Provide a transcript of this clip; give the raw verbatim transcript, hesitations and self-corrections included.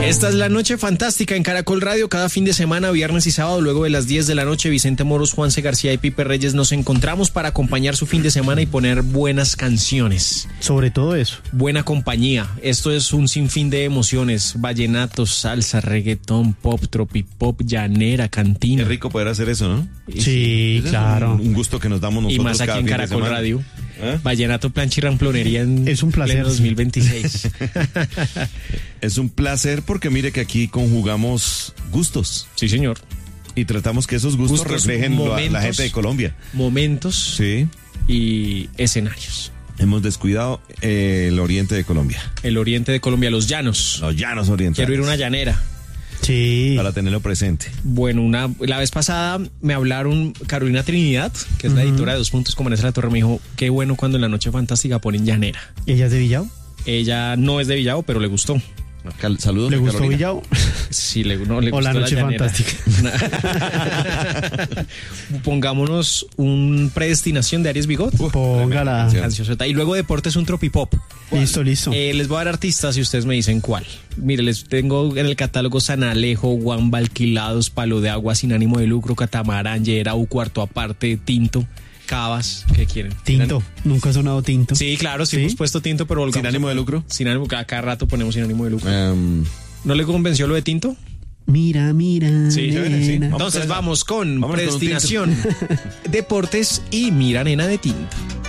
Esta es la Noche Fantástica en Caracol Radio. Cada fin de semana, viernes y sábado, luego de las diez de la noche, Vicente Moros, Juanse García y Pipe Reyes nos encontramos para acompañar su fin de semana y poner buenas canciones. Sobre todo eso. Buena compañía. Esto es un sinfín de emociones. Vallenatos, salsa, reggaetón, pop, tropipop, llanera, cantina. Qué rico poder hacer eso, ¿no? Sí, Ese claro. Es un, un gusto que nos damos nosotros. Y más aquí cada en fin de Caracol semana. Radio. ¿Eh? Vallenato, plancha y ramplonería en Es un placer. pleno dos mil veintiséis. Es un placer porque mire que aquí conjugamos gustos Sí, señor. y tratamos que esos gustos, Gustos, reflejen lo- a la momentos. gente de Colombia. Momentos Sí. y escenarios. Hemos descuidado eh, el oriente de Colombia. El oriente de Colombia, los llanos. Los llanos orientales. Quiero ir a una llanera. Sí. Para tenerlo presente. Bueno, una, la vez pasada me hablaron Carolina Trinidad, que es la editora de Dos Puntos con Vanessa La Torre, me dijo, qué bueno cuando en La Noche Fantástica ponen llanera. ¿Ella es de Villao? Ella no es de Villavo, pero le gustó. Cal- Saludos. ¿Le a gustó Carolina. Villao? Sí, le, no, le O gustó La Noche llanera. Fantástica. Pongámonos un Predestinación de Aries Bigot. Póngala. Sí. Cancioncita. Y luego deportes, un tropipop. Listo, listo. Eh, les voy a dar artistas y ustedes me dicen cuál. Mire, les tengo en el catálogo San Alejo, Guamba, Alquilados, Palo de Agua, Sin Ánimo de Lucro, Catamarán, Yerau, Cuarto Aparte, Tinto, Cabas. ¿Qué quieren? Tinto. Nunca ha sonado tinto. Sí, claro, sí, ¿Sí? hemos puesto Tinto, pero volvamos ¿Sin ánimo a- de lucro? Sin ánimo, cada, cada rato ponemos Sin Ánimo de Lucro. Em, ¿No le convenció lo de Tinto? Mira, mira. Sí, chévere, sí. nena. Vamos Entonces con esa. vamos con Vámonos con un Predestinación, Deportes y Mira Nena de Tinto.